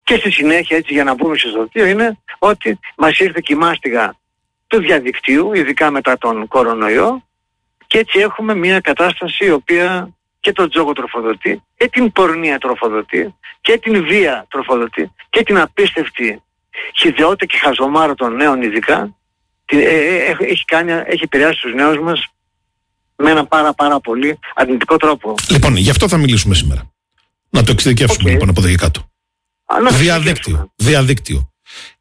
Και στη συνέχεια, έτσι για να μπούμε στο δελτίο, είναι ότι μας ήρθε και η μάστιγα του διαδικτύου, ειδικά μετά τον κορονοϊό, και έτσι έχουμε μια κατάσταση η οποία και τον τζόγο τροφοδοτεί, και την πορνεία τροφοδοτεί, και την βία τροφοδοτεί, και την απίστευτη χυδαιότητα και χαζομάρα των νέων ειδικά, έχει επηρεάσει τους νέους μας με ένα πάρα πολύ αρνητικό τρόπο. Λοιπόν, γι' αυτό θα μιλήσουμε σήμερα. Να το εξειδικεύσουμε λοιπόν από εδώ και κάτω. Διαδίκτυο.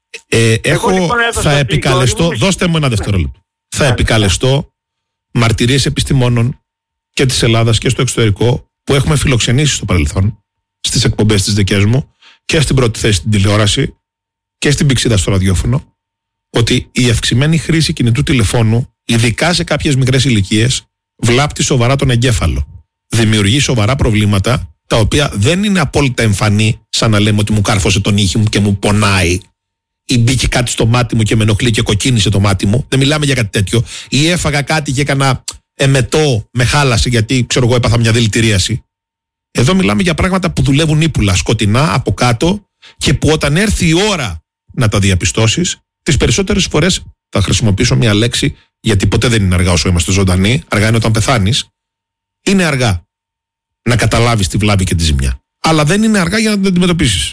Θα επικαλεστώ, δώστε μου ένα δευτερόλεπτο. Θα επικαλεστώ μαρτυρίες επιστημόνων και της Ελλάδας και στο εξωτερικό που έχουμε φιλοξενήσει στο παρελθόν, στις εκπομπές τις δικές μου και στην πρώτη θέση στην τηλεόραση και στην πηξίδα στο ραδιόφωνο, ότι η αυξημένη χρήση κινητού τηλεφώνου, ειδικά σε κάποιες μικρές ηλικίες, βλάπτει σοβαρά τον εγκέφαλο. Δημιουργεί σοβαρά προβλήματα, τα οποία δεν είναι απόλυτα εμφανή, σαν να λέμε ότι μου κάρφωσε τον ήχη μου και μου πονάει, ή μπήκε κάτι στο μάτι μου και με ενοχλεί και κοκκίνησε το μάτι μου. Δεν μιλάμε για κάτι τέτοιο. Ή έφαγα κάτι και έκανα εμετό, με χάλασε γιατί ξέρω εγώ έπαθα μια δηλητηρίαση. Εδώ μιλάμε για πράγματα που δουλεύουν ύπουλα, σκοτεινά, από κάτω, και που όταν έρθει η ώρα να τα διαπιστώσεις, τις περισσότερες φορές θα χρησιμοποιήσω μια λέξη, γιατί ποτέ δεν είναι αργά όσο είμαστε ζωντανοί, αργά είναι όταν πεθάνεις. Είναι αργά να καταλάβεις τη βλάβη και τη ζημιά. Αλλά δεν είναι αργά για να την αντιμετωπίσεις.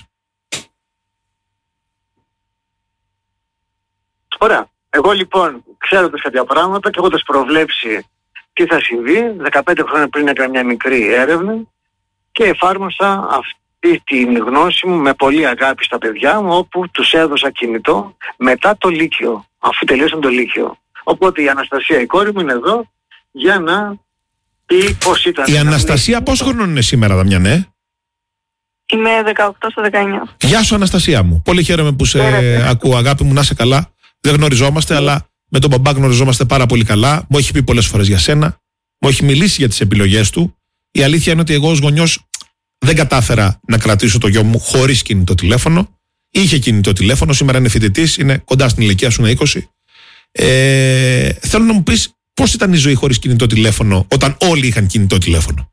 Ωραία. Εγώ λοιπόν, ξέροντας κάποια πράγματα και έχοντας προβλέψει τι θα συμβεί, 15 χρόνια πριν έκανα μια μικρή έρευνα και εφάρμοσα αυτή τη γνώση μου με πολύ αγάπη στα παιδιά μου, όπου τους έδωσα κινητό μετά το Λύκειο, αφού τελείωσαν το Λύκειο. Οπότε η Αναστασία, η κόρη μου, είναι εδώ για να πει πώς ήταν. Η Αναστασία πόσο χρονών είναι σήμερα, Δαμιανέ? Είμαι 18 στο 19. Γεια σου, Αναστασία μου. Πολύ χαίρομαι που σε ακούω, αγάπη μου, να είσαι καλά. Δεν γνωριζόμαστε, αλλά με τον μπαμπά γνωριζόμαστε πάρα πολύ καλά. Μου έχει πει πολλές φορές για σένα. Μου έχει μιλήσει για τις επιλογές του. Η αλήθεια είναι ότι εγώ ως γονιός δεν κατάφερα να κρατήσω το γιο μου χωρίς κινητό τηλέφωνο. Είχε κινητό τηλέφωνο, σήμερα είναι φοιτητής, είναι κοντά στην ηλικία σου, είναι 20. Θέλω να μου πεις πώς ήταν η ζωή χωρίς κινητό τηλέφωνο, όταν όλοι είχαν κινητό τηλέφωνο.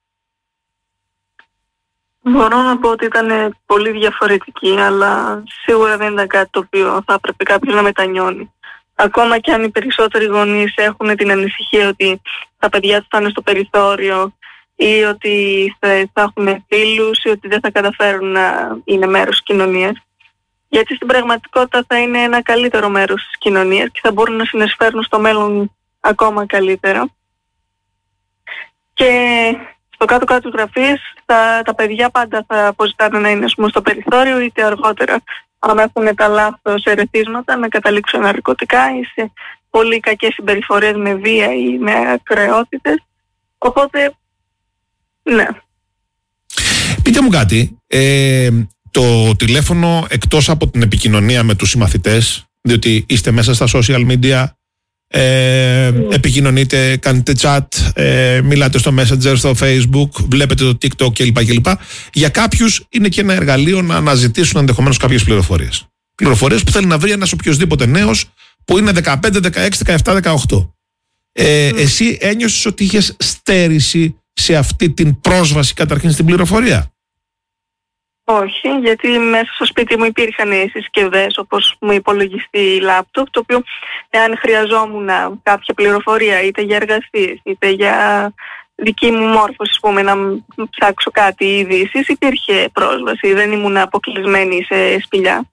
Μπορώ να πω ότι ήταν πολύ διαφορετική, αλλά σίγουρα δεν ήταν κάτι το οποίο θα έπρεπε κάποιος να μετανιώνει. Ακόμα και αν οι περισσότεροι γονείς έχουν την ανησυχία ότι τα παιδιά τους θα είναι στο περιθώριο ή ότι θα έχουν φίλους ή ότι δεν θα καταφέρουν να είναι μέρος της κοινωνίας. Γιατί στην πραγματικότητα θα είναι ένα καλύτερο μέρος της κοινωνίας και θα μπορούν να συνεισφέρουν στο μέλλον ακόμα καλύτερα. Και στο κάτω-κάτω του γραφής τα παιδιά πάντα θα αποζητάνε να είναι στο περιθώριο, είτε αργότερα αν έχουν τα λάθος ερεθίσματα να καταλήξουν ναρκωτικά ή σε πολύ κακές συμπεριφορές με βία ή με ακραιότητες. Οπότε, ναι. Πείτε μου κάτι, το τηλέφωνο, εκτός από την επικοινωνία με τους συμμαθητές, διότι είστε μέσα στα social media, επικοινωνείτε, κάνετε chat, μιλάτε στο Messenger, στο Facebook, βλέπετε το TikTok κλπ. Για κάποιους είναι και ένα εργαλείο να αναζητήσουν ενδεχομένως κάποιες πληροφορίες. Πληροφορίες που θέλει να βρει ένας οποιοσδήποτε νέος που είναι 15, 16, 17, 18. Εσύ ένιωσες ότι είχες στέρηση σε αυτή την πρόσβαση καταρχήν στην πληροφορία? Όχι, γιατί μέσα στο σπίτι μου υπήρχαν οι συσκευές όπως μου υπολογιστή ή λάπτοπ, το οποίο εάν χρειαζόμουν κάποια πληροφορία είτε για εργασίες είτε για δική μου μόρφωση, να ψάξω κάτι ή ειδήσεις, υπήρχε πρόσβαση, δεν ήμουν αποκλεισμένη σε σπηλιά.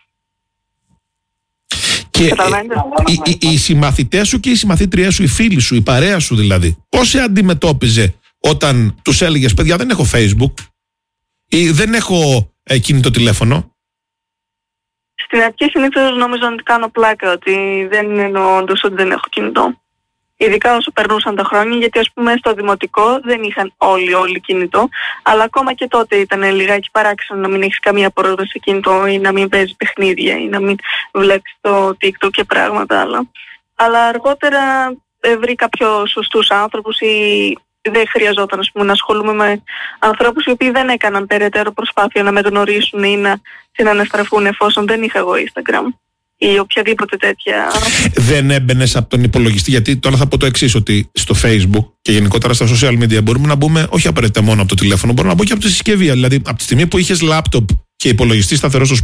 Και οι συμμαθητές σου και οι συμμαθήτριές σου, οι φίλοι σου, η παρέα σου δηλαδή, πώς σε αντιμετώπιζε όταν τους έλεγες παιδιά δεν έχω Facebook ή δεν έχω κινητό τηλέφωνο? Στην αρχή συνήθως νόμιζα ότι κάνω πλάκα, ότι δεν εννοώ όντως ότι δεν έχω κινητό. Ειδικά όσο περνούσαν τα χρόνια, γιατί ας πούμε στο δημοτικό δεν είχαν όλοι κινητό, αλλά ακόμα και τότε ήταν λιγάκι παράξενο να μην έχεις καμία πρόσβαση σε κινητό ή να μην παίζεις παιχνίδια ή να μην βλέπεις το TikTok και πράγματα άλλα. Αλλά αργότερα βρήκα πιο σωστούς άνθρωπους ή δεν χρειαζόταν να ασχολούμαι με ανθρώπους οι οποίοι δεν έκαναν περαιτέρω προσπάθεια να με γνωρίσουν ή να συναναστραφούν εφόσον δεν είχα εγώ Instagram ή οποιαδήποτε τέτοια. Δεν έμπαινες από τον υπολογιστή? Γιατί τώρα θα πω το εξής, ότι στο Facebook και γενικότερα στα social media μπορούμε να μπούμε όχι απαραίτητα μόνο από το τηλέφωνο, μπορούμε να μπω και από τη συσκευή. Δηλαδή από τη στιγμή που είχες λάπτοπ και υπολογιστή σταθερό στο